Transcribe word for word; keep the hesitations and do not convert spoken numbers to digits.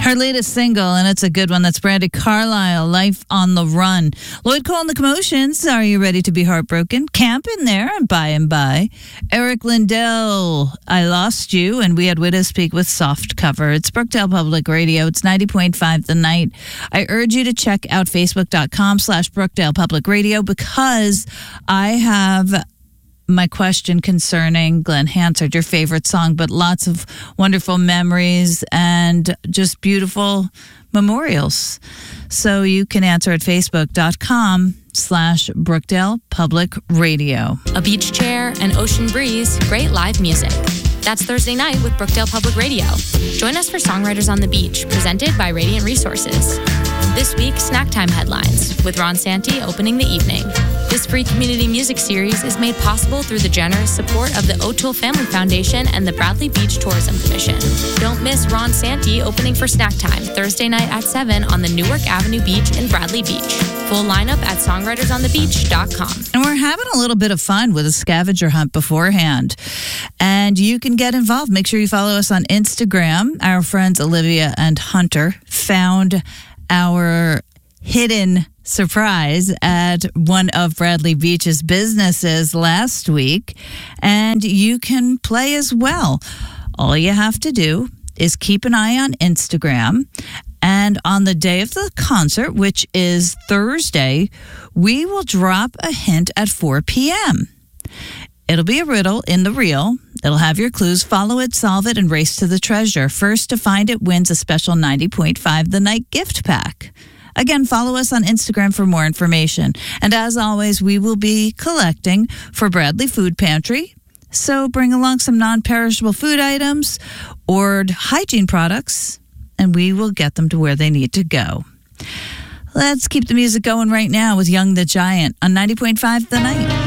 Her latest single, and it's a good one, that's Brandi Carlile, Life on the Run. Lloyd Cole and the Commotions, Are You Ready to Be Heartbroken? Camp in There, and By and By. Eric Lindell, I Lost You, and we had Widow Speak with Soft Cover. It's Brookdale Public Radio. It's ninety point five The Night. I urge you to check out facebook.com slash Brookdale Public Radio because I have my question concerning Glenn Hansard, your favorite song, but lots of wonderful memories and just beautiful memorials. So you can answer at facebook.com slash Brookdale Public Radio. A beach chair, an ocean breeze, great live music. That's Thursday night with Brookdale Public Radio. Join us for Songwriters on the Beach, presented by Radiant Resources. This week, Snack Time Headlines, with Ron Santi opening the evening. This free community music series is made possible through the generous support of the O'Toole Family Foundation and the Bradley Beach Tourism Commission. Don't miss Ron Santi opening for Snack Time, Thursday night at seven on the Newark Avenue Beach in Bradley Beach. Full lineup at songwriters on the beach dot com. And we're having a little bit of fun with a scavenger hunt beforehand. And you can get involved. Make sure you follow us on Instagram. Our friends Olivia and Hunter found our hidden surprise at one of Bradley Beach's businesses last week, and you can play as well. All you have to do is keep an eye on Instagram, and on the day of the concert, which is Thursday, we will drop a hint at four p.m. It'll be a riddle in the reel. It'll have your clues. Follow it, solve it, and race to the treasure. First to find it wins a special ninety point five The Night gift pack. Again, follow us on Instagram for more information. And as always, we will be collecting for Bradley Food Pantry. So bring along some non-perishable food items or hygiene products, and we will get them to where they need to go. Let's keep the music going right now with Young the Giant on ninety point five The Night.